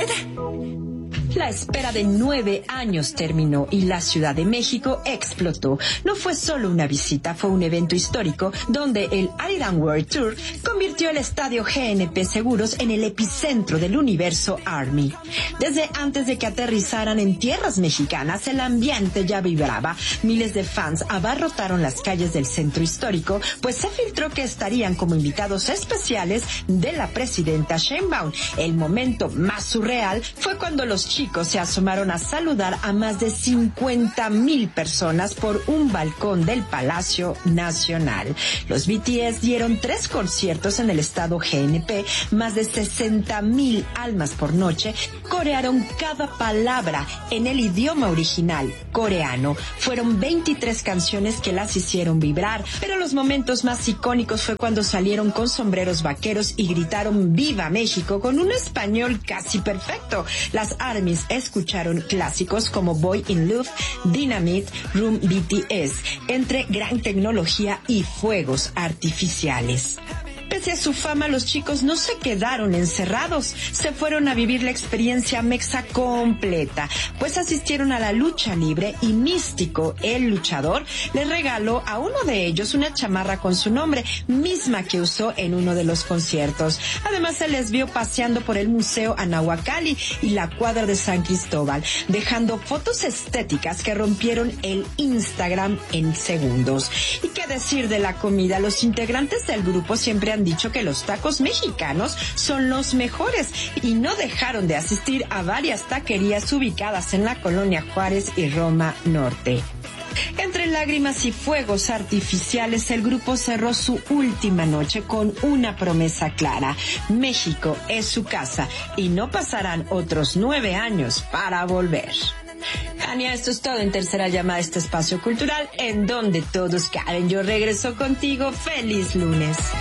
La espera de 9 años terminó y la Ciudad de México explotó. No fue solo una visita, fue un evento histórico donde el Adidas World Tour convirtió el estadio GNP Seguros en el epicentro del universo Army. Desde antes de que aterrizaran en tierras mexicanas, el ambiente ya vibraba. Miles de fans abarrotaron las calles del centro histórico, pues se filtró que estarían como invitados especiales de la presidenta Sheinbaum. El momento más surreal fue cuando los chicos se asomaron a saludar a más de 50,000 personas por un balcón del Palacio Nacional. Los BTS dieron 3 conciertos en el estado GNP, más de 60,000 almas por noche corearon cada palabra en el idioma original, coreano. Fueron 23 canciones que las hicieron vibrar, pero los momentos más icónicos fue cuando salieron con sombreros vaqueros y gritaron ¡Viva México! Con un español casi perfecto. Las ARMYs escucharon clásicos como Boy in Love, Dynamite, Room BTS, entre gran tecnología y fuegos artificiales. Pese a su fama, los chicos no se quedaron encerrados, se fueron a vivir la experiencia mexa completa, pues asistieron a la lucha libre y Místico, el luchador, les regaló a uno de ellos una chamarra con su nombre, misma que usó en uno de los conciertos. Además, se les vio paseando por el Museo Anahuacalli y la cuadra de San Cristóbal, dejando fotos estéticas que rompieron el Instagram en segundos. ¿Y qué decir de la comida? Los integrantes del grupo siempre han dicho que los tacos mexicanos son los mejores y no dejaron de asistir a varias taquerías ubicadas en la colonia Juárez y Roma Norte. Entre lágrimas y fuegos artificiales, el grupo cerró su última noche con una promesa clara: México es su casa y no pasarán otros 9 años para volver. Ania, esto es todo en Tercera Llamada, este espacio cultural en donde todos caben. Yo regreso contigo. ¡Feliz lunes!